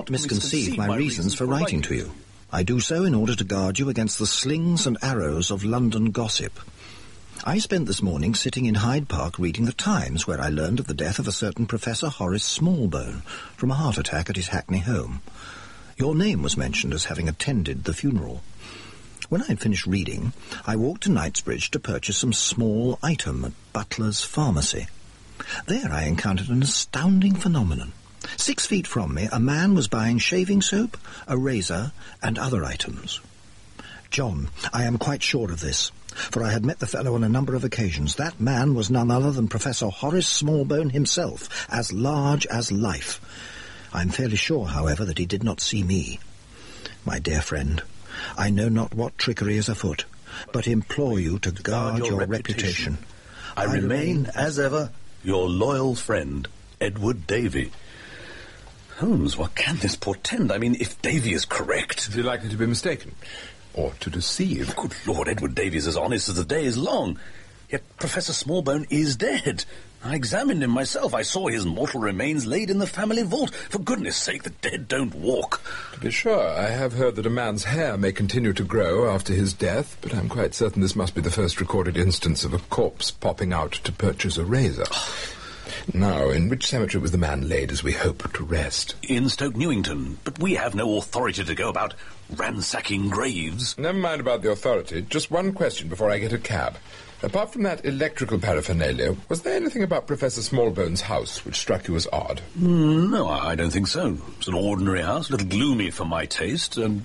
misconceive my reasons for writing to you. I do so in order to guard you against the slings and arrows of London gossip. I spent this morning sitting in Hyde Park reading the Times, where I learned of the death of a certain Professor Horace Smallbone from a heart attack at his Hackney home. Your name was mentioned as having attended the funeral. When I had finished reading, I walked to Knightsbridge to purchase some small item at Butler's Pharmacy. There I encountered an astounding phenomenon. 6 feet from me, a man was buying shaving soap, a razor, and other items. John, I am quite sure of this, for I had met the fellow on a number of occasions. That man was none other than Professor Horace Smallbone himself, as large as life. I am fairly sure, however, that he did not see me. My dear friend, I know not what trickery is afoot, but implore you to guard your reputation. I remain, as ever, your loyal friend, Edward Davy. Holmes, what can this portend? I mean, if Davy is correct... Is he likely to be mistaken? Or to deceive? Good Lord, Edward Davy is as honest as the day is long. Yet Professor Smallbone is dead. I examined him myself. I saw his mortal remains laid in the family vault. For goodness sake, the dead don't walk. To be sure, I have heard that a man's hair may continue to grow after his death, but I'm quite certain this must be the first recorded instance of a corpse popping out to purchase a razor. Now, in which cemetery was the man laid as we hope to rest? In Stoke Newington, but we have no authority to go about ransacking graves. Never mind about the authority. Just one question before I get a cab. Apart from that electrical paraphernalia, was there anything about Professor Smallbone's house which struck you as odd? No, I don't think so. It's an ordinary house, a little gloomy for my taste, and...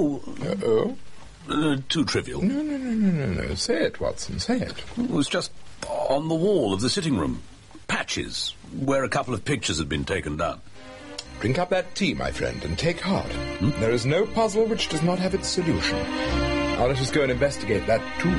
too trivial. No. Say it, Watson, say it. It was just on the wall of the sitting room. Patches, where a couple of pictures had been taken down. Drink up that tea, my friend, and take heart. There is no puzzle which does not have its solution. Now let us go and investigate that tomb.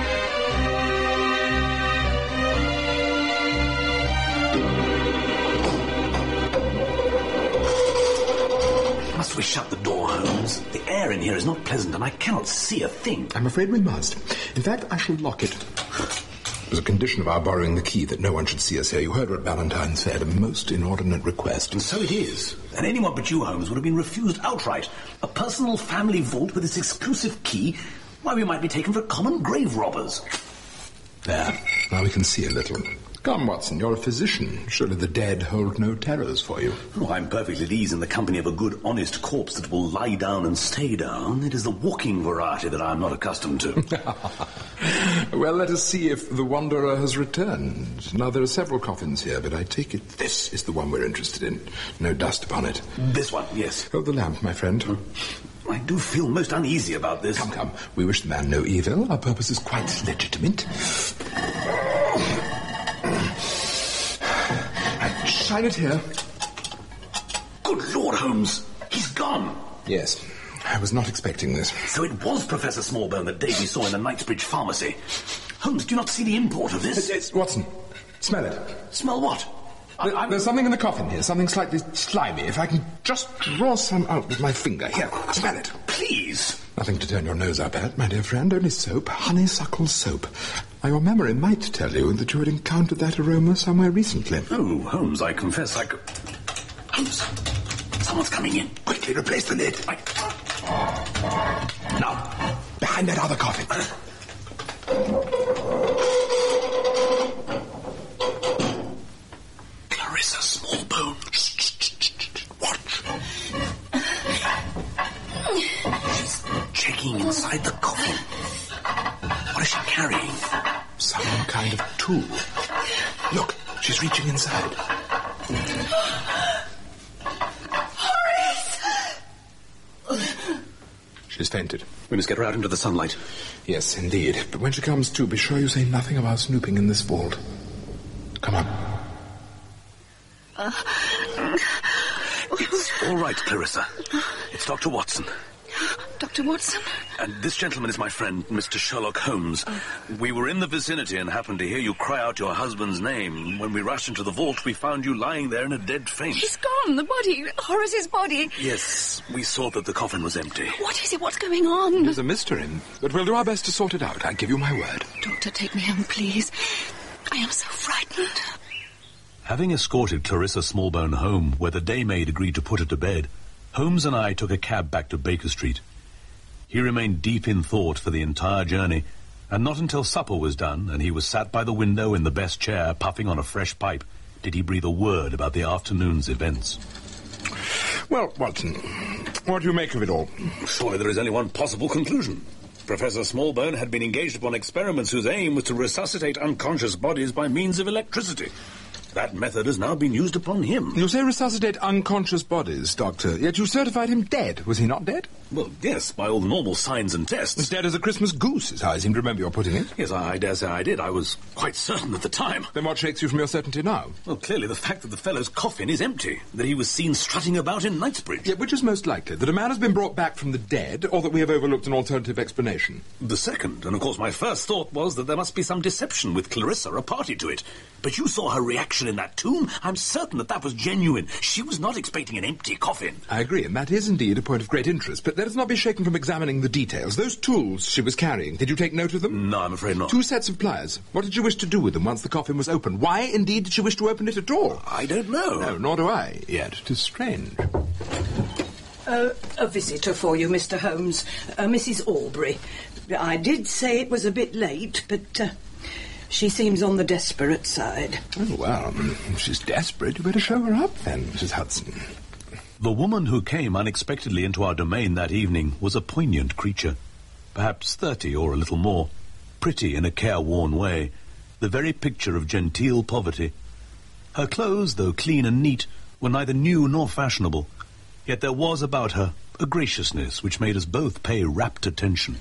Must we shut the door, Holmes? The air in here is not pleasant, and I cannot see a thing. I'm afraid we must. In fact, I shall lock it. It was a condition of our borrowing the key that no one should see us here. You heard what Valentine said, a most inordinate request. And so it is. And anyone but you, Holmes, would have been refused outright. A personal family vault with its exclusive key? Why, we might be taken for common grave robbers. There. Now we can see a little. Come, Watson, you're a physician. Surely the dead hold no terrors for you. Oh, I'm perfectly at ease in the company of a good, honest corpse that will lie down and stay down. It is the walking variety that I'm not accustomed to. Well, let us see if the wanderer has returned. Now, there are several coffins here, but I take it this is the one we're interested in. No dust upon it. This one, yes. Hold the lamp, my friend. I do feel most uneasy about this. Come. We wish the man no evil. Our purpose is quite legitimate. Shine it here. Good Lord, Holmes. He's gone. Yes. I was not expecting this. So it was Professor Smallbone that Davy saw in the Knightsbridge Pharmacy. Holmes, do you not see the import of this? Watson, smell it. Smell what? There's something in the coffin here, something slightly slimy. If I can just draw some out with my finger. Here, smell it. Please. Nothing to turn your nose up at, my dear friend. Only soap, honeysuckle soap. Now, your memory might tell you that you had encountered that aroma somewhere recently. Oh, Holmes, I confess I could... Holmes, someone's coming in. Quickly, replace the lid. Now, behind that other coffin. Clarissa Smallbone. Shh. Watch. She's checking inside the coffin. What is she carrying? Some kind of tool. Look, she's reaching inside. She's fainted. We must get her out into the sunlight. Yes, indeed. But when she comes to, be sure you say nothing about snooping in this vault. Come on. It's all right, Clarissa. It's Dr. Watson. Dr. Watson? And this gentleman is my friend, Mr. Sherlock Holmes. We were in the vicinity and happened to hear you cry out your husband's name. When we rushed into the vault, we found you lying there in a dead faint. He's gone, the body, Horace's body. Yes, we saw that the coffin was empty. What is it? What's going on? There's a mystery, but we'll do our best to sort it out. I give you my word. Doctor, take me home, please. I am so frightened. Having escorted Clarissa Smallbone home, where the daymaid agreed to put her to bed, Holmes and I took a cab back to Baker Street. He remained deep in thought for the entire journey, and not until supper was done and he was sat by the window in the best chair puffing on a fresh pipe did he breathe a word about the afternoon's events. Well, Watson, what do you make of it all? Surely there is only one possible conclusion. Professor Smallbone had been engaged upon experiments whose aim was to resuscitate unconscious bodies by means of electricity. That method has now been used upon him. You say resuscitate unconscious bodies, Doctor, yet you certified him dead. Was he not dead? Well, yes, by all the normal signs and tests. As dead as a Christmas goose, is how I seem to remember your putting it. Yes, I dare say I did. I was quite certain at the time. Then what shakes you from your certainty now? Well, clearly the fact that the fellow's coffin is empty, that he was seen strutting about in Knightsbridge. Yet which is most likely, that a man has been brought back from the dead, or that we have overlooked an alternative explanation? The second, and of course my first thought was that there must be some deception with Clarissa a party to it. But you saw her reaction in that tomb. I'm certain that that was genuine. She was not expecting an empty coffin. I agree, and that is indeed a point of great interest, but let us not be shaken from examining the details. Those tools she was carrying, did you take note of them? No, I'm afraid not. 2 sets of pliers. What did you wish to do with them once the coffin was open? Why, indeed, did she wish to open it at all? I don't know. No, nor do I, yet. 'Tis strange. A visitor for you, Mr. Holmes. Mrs. Aubrey. I did say it was a bit late, but she seems on the desperate side. Oh, well, if she's desperate, you better show her up then, Mrs. Hudson. The woman who came unexpectedly into our domain that evening was a poignant creature, perhaps 30 or a little more, pretty in a careworn way, the very picture of genteel poverty. Her clothes, though clean and neat, were neither new nor fashionable, yet there was about her a graciousness which made us both pay rapt attention.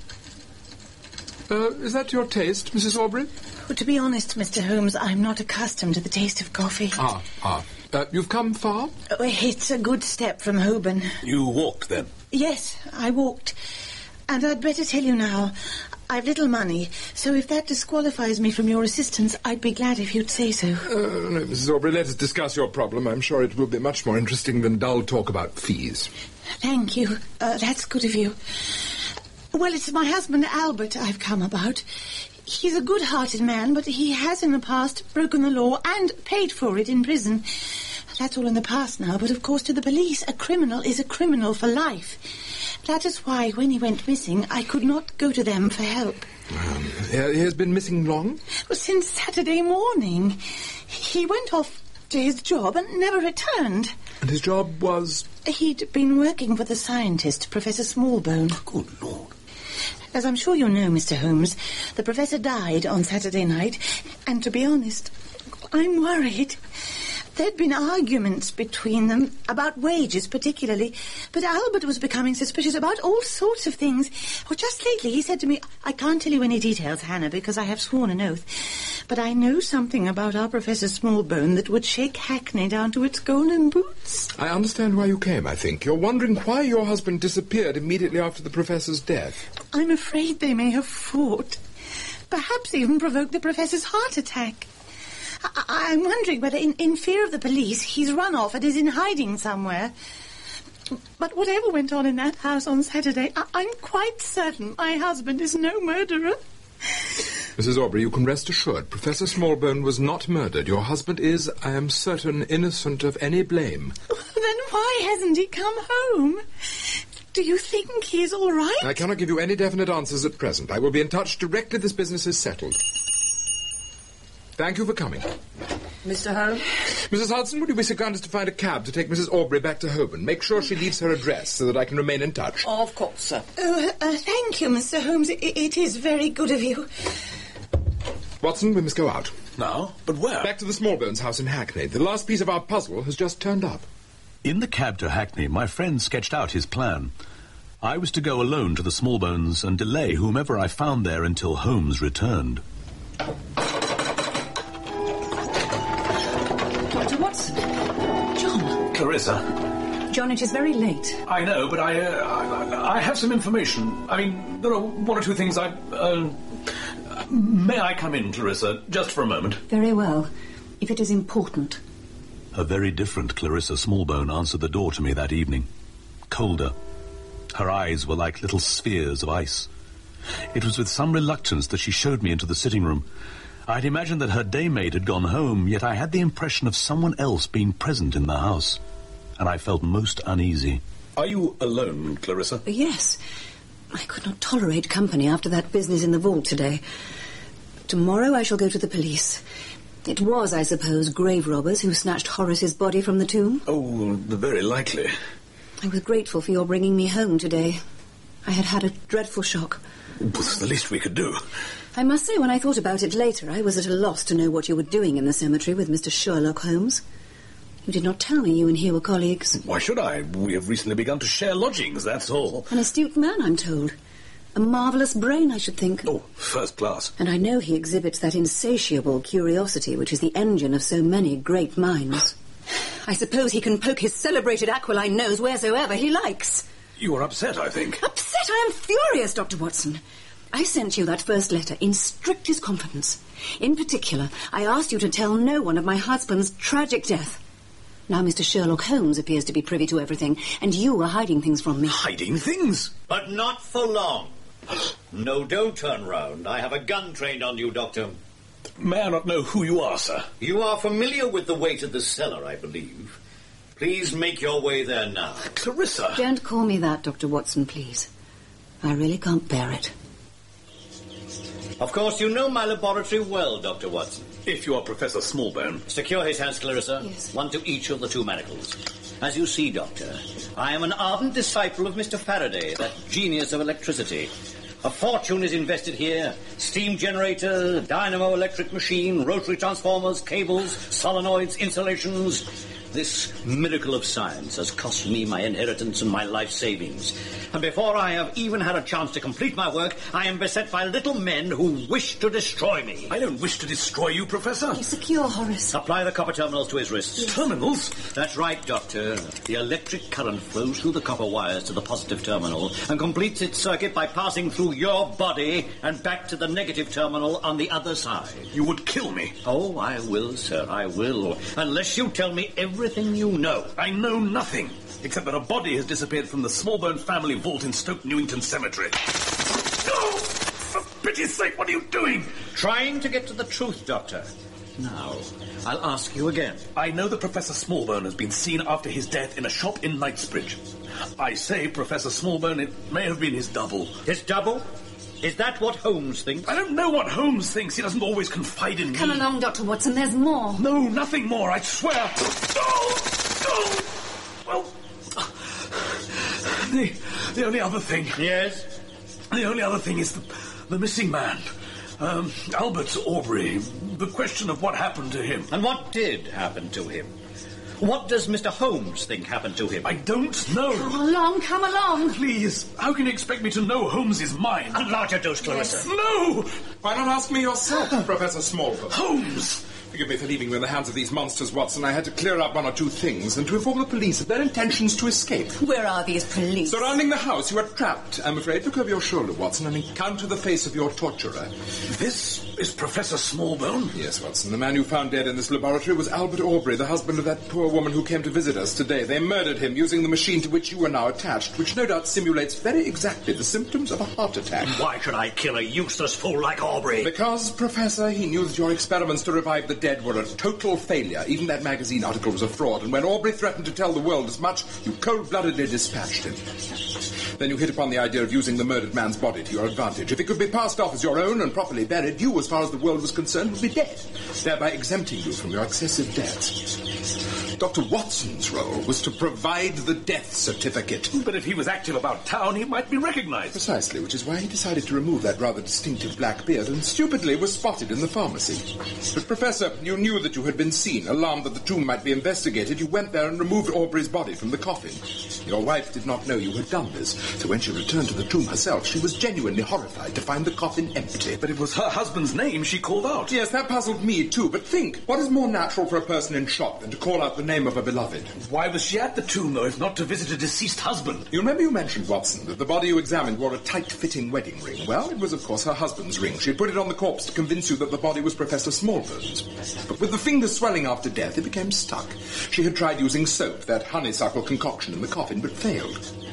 Is that your taste, Mrs. Aubrey? Well, to be honest, Mr. Holmes, I'm not accustomed to the taste of coffee. You've come far? Oh, it's a good step from Holborn. You walked, then? Yes, I walked. And I'd better tell you now, I've little money, so if that disqualifies me from your assistance, I'd be glad if you'd say so. No, Mrs. Aubrey, let us discuss your problem. I'm sure it will be much more interesting than dull talk about fees. Thank you. That's good of you. Well, it's my husband, Albert, I've come about. He's a good-hearted man, but he has in the past broken the law and paid for it in prison. That's all in the past now, but of course to the police, a criminal is a criminal for life. That is why, when he went missing, I could not go to them for help. He has been missing long? Well, since Saturday morning. He went off to his job and never returned. And his job was? He'd been working for the scientist, Professor Smallbone. Good Lord. As I'm sure you know, Mr. Holmes, the professor died on Saturday night, and to be honest, I'm worried. There'd been arguments between them, about wages particularly, but Albert was becoming suspicious about all sorts of things. Well, just lately he said to me, I can't tell you any details, Hannah, because I have sworn an oath, but I know something about our Professor Smallbone that would shake Hackney down to its golden boots. I understand why you came, I think. You're wondering why your husband disappeared immediately after the professor's death. I'm afraid they may have fought. Perhaps even provoked the professor's heart attack. I'm wondering whether, in fear of the police, he's run off and is in hiding somewhere. But whatever went on in that house on Saturday, I'm quite certain my husband is no murderer. Mrs. Aubrey, you can rest assured Professor Smallbone was not murdered. Your husband is, I am certain, innocent of any blame. Then why hasn't he come home? Do you think he's all right? I cannot give you any definite answers at present. I will be in touch directly this business is settled. Thank you for coming. Mr. Holmes? Mrs. Hudson, would you be so kind as to find a cab to take Mrs. Aubrey back to Holborn? Make sure she leaves her address so that I can remain in touch. Of course, sir. Thank you, Mr. Holmes. It is very good of you. Watson, we must go out. Now? But where? Back to the Smallbones house in Hackney. The last piece of our puzzle has just turned up. In the cab to Hackney, my friend sketched out his plan. I was to go alone to the Smallbones and delay whomever I found there until Holmes returned. Dr. Watson. John. Clarissa. John, it is very late. I know, but I have some information. I mean, there are one or two things May I come in, Clarissa, just for a moment? Very well, if it is important. A very different Clarissa Smallbone answered the door to me that evening. Colder. Her eyes were like little spheres of ice. It was with some reluctance that she showed me into the sitting room. I had imagined that her daymaid had gone home, yet I had the impression of someone else being present in the house, and I felt most uneasy. Are you alone, Clarissa? Yes. I could not tolerate company after that business in the vault today. Tomorrow I shall go to the police. It was, I suppose, grave robbers who snatched Horace's body from the tomb. Oh, very likely. I was grateful for your bringing me home today. I had had a dreadful shock. What's the least we could do? I must say, when I thought about it later, I was at a loss to know what you were doing in the cemetery with Mr. Sherlock Holmes. You did not tell me you and he were colleagues. Why should I? We have recently begun to share lodgings, that's all. An astute man, I'm told. A marvellous brain, I should think. Oh, first class. And I know he exhibits that insatiable curiosity which is the engine of so many great minds. I suppose he can poke his celebrated aquiline nose wheresoever he likes. You are upset, I think. Upset? I am furious, Dr. Watson. I sent you that first letter in strictest confidence. In particular, I asked you to tell no one of my husband's tragic death. Now Mr. Sherlock Holmes appears to be privy to everything, and you are hiding things from me. Hiding things? But not for long. No, don't turn round. I have a gun trained on you, Doctor. May I not know who you are, sir? You are familiar with the way to the cellar, I believe. Please make your way there now. Clarissa! Don't call me that, Dr. Watson, please. I really can't bear it. Of course, you know my laboratory well, Dr. Watson. If you are Professor Smallbone. Secure his hands, Clarissa. Yes. One to each of the two manacles. As you see, Doctor, I am an ardent disciple of Mr. Faraday, that genius of electricity. A fortune is invested here. Steam generator, dynamo electric machine, rotary transformers, cables, solenoids, insulations. This miracle of science has cost me my inheritance and my life savings. And before I have even had a chance to complete my work, I am beset by little men who wish to destroy me. I don't wish to destroy you, Professor. Secure, Horace. Apply the copper terminals to his wrists. Yes. Terminals? That's right, Doctor. The electric current flows through the copper wires to the positive terminal and completes its circuit by passing through your body and back to the negative terminal on the other side. You would kill me. Oh, I will, sir, I will. Unless you tell me everything you know. I know nothing, except that a body has disappeared from the Smallbone family vault in Stoke Newington Cemetery. No! For pity's sake, what are you doing? Trying to get to the truth, Doctor. Now, I'll ask you again. I know that Professor Smallbone has been seen after his death in a shop in Knightsbridge. I say, Professor Smallbone, it may have been his double. His double? Is that what Holmes thinks? I don't know what Holmes thinks. He doesn't always confide in me. Come along, Dr. Watson, there's more. No, nothing more, I swear. Well, the only other thing... Yes? The only other thing is the missing man. Albert Aubrey. The question of what happened to him. And what did happen to him? What does Mr. Holmes think happened to him? I don't know. Come along. Please, how can you expect me to know Holmes's mind? A larger dose, Clarissa. Yes. No! Why not ask me yourself, Professor Smallbone? Holmes! Forgive me for leaving you in the hands of these monsters, Watson. I had to clear up one or two things and to inform the police of their intentions to escape. Where are these police? Surrounding the house, you are trapped. I'm afraid. Look over your shoulder, Watson, and encounter the face of your torturer. This is Professor Smallbone? Yes, Watson. The man you found dead in this laboratory was Albert Aubrey, the husband of that poor woman who came to visit us today. They murdered him using the machine to which you are now attached, which no doubt simulates very exactly the symptoms of a heart attack. Why should I kill a useless fool like Aubrey? Because, Professor, he knew that your experiments to revive the dead were a total failure. Even that magazine article was a fraud, and when Aubrey threatened to tell the world as much, you cold-bloodedly dispatched him. Then you hit upon the idea of using the murdered man's body to your advantage. If it could be passed off as your own and properly buried, you, as far as the world was concerned, would be dead, thereby exempting you from your excessive debts. Dr. Watson's role was to provide the death certificate. But if he was active about town, he might be recognized. Precisely, which is why he decided to remove that rather distinctive black beard and stupidly was spotted in the pharmacy. But, Professor, you knew that you had been seen. Alarmed that the tomb might be investigated, you went there and removed Aubrey's body from the coffin. Your wife did not know you had done this, so when she returned to the tomb herself, she was genuinely horrified to find the coffin empty. But it was her husband's name she called out. Yes, that puzzled me too, but think, what is more natural for a person in shock than to call out the name of a beloved? Why was she at the tomb, though, if not to visit a deceased husband? You remember you mentioned, Watson, that the body you examined wore a tight-fitting wedding ring. Well, it was, of course, her husband's ring. She had put it on the corpse to convince you that the body was Professor Smallbone's. But with the fingers swelling after death, it became stuck. She had tried using soap, that honeysuckle concoction in the coffin, but failed.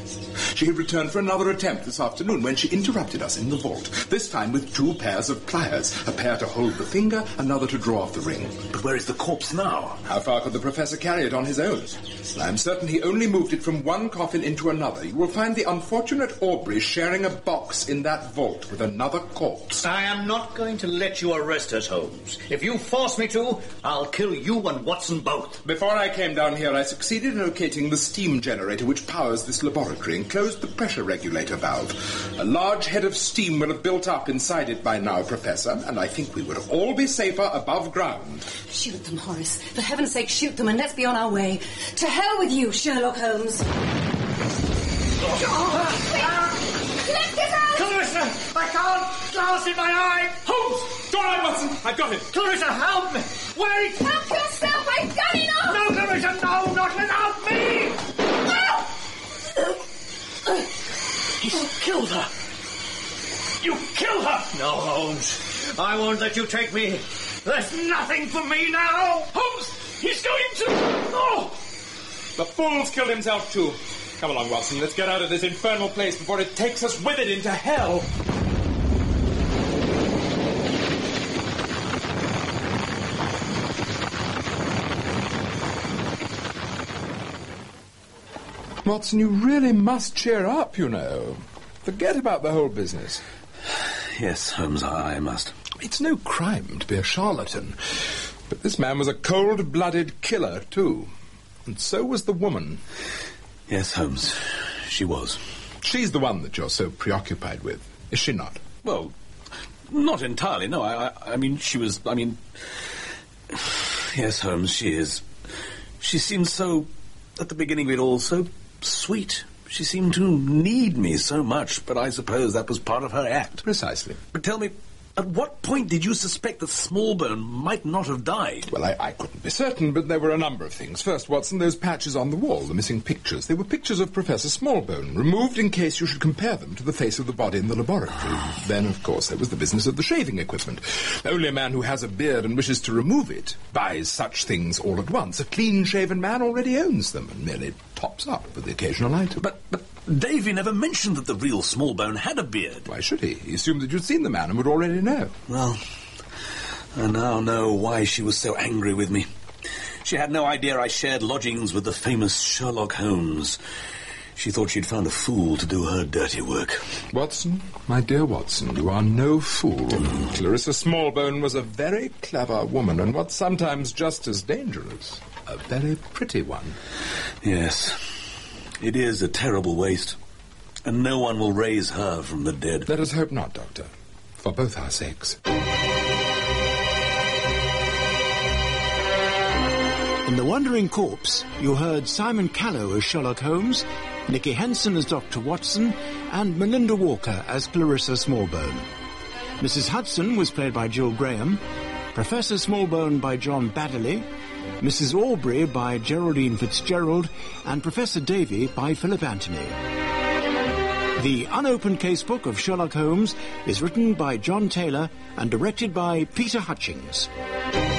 She had returned for another attempt this afternoon when she interrupted us in the vault, this time with 2 pairs of pliers, a pair to hold the finger, another to draw off the ring. But where is the corpse now? How far could the Professor carry it on his own? I am certain he only moved it from one coffin into another. You will find the unfortunate Aubrey sharing a box in that vault with another corpse. I am not going to let you arrest us, Holmes. If you force me to, I'll kill you and Watson both. Before I came down here, I succeeded in locating the steam generator which powers this laboratory and closed the pressure regulator valve. A large head of steam will have built up inside it by now, Professor, and I think we would all be safer above ground. Shoot them, Horace. For heaven's sake, shoot them and let's be on our way. To hell with you, Sherlock Holmes. Let this out! Clarissa! I can't! Glass in my eye! Holmes! All right, Watson! I've got him! Clarissa, help me! Wait! Help yourself! I've got enough! No, Clarissa, no! Not without me! He's killed her! You killed her! No, Holmes. I won't let you take me. There's nothing for me now! Holmes! He's going to... Oh! The fool's killed himself too. Come along, Watson. Let's get out of this infernal place before it takes us with it into hell. Watson, you really must cheer up, you know. Forget about the whole business. Yes, Holmes, I must. It's no crime to be a charlatan. But this man was a cold-blooded killer, too. And so was the woman. Yes, Holmes, she was. She's the one that you're so preoccupied with, is she not? Well, not entirely, no. I mean, she was... Yes, Holmes, she is. She seemed so, at the beginning of it all, so sweet. She seemed to need me so much, but I suppose that was part of her act. Precisely. But tell me, at what point did you suspect that Smallbone might not have died? Well, I couldn't be certain, but there were a number of things. First, Watson, those patches on the wall, the missing pictures. They were pictures of Professor Smallbone, removed in case you should compare them to the face of the body in the laboratory. Then, of course, there was the business of the shaving equipment. Only a man who has a beard and wishes to remove it buys such things all at once. A clean-shaven man already owns them and merely tops up with the occasional item. But Davy never mentioned that the real Smallbone had a beard. Why should he? He assumed that you'd seen the man and would already know. Well, I now know why she was so angry with me. She had no idea I shared lodgings with the famous Sherlock Holmes. She thought she'd found a fool to do her dirty work. Watson, my dear Watson, you are no fool. Clarissa Smallbone was a very clever woman, and what's sometimes just as dangerous, a very pretty one. Yes, it is a terrible waste, and no one will raise her from the dead. Let us hope not, Doctor, for both our sakes. In The Wandering Corpse, you heard Simon Callow as Sherlock Holmes, Nicky Henson as Dr. Watson, and Melinda Walker as Clarissa Smallbone. Mrs. Hudson was played by Jill Graham, Professor Smallbone by John Baddeley, Mrs. Aubrey by Geraldine Fitzgerald, and Professor Davy by Philip Anthony. The unopened casebook of Sherlock Holmes is written by John Taylor and directed by Peter Hutchings.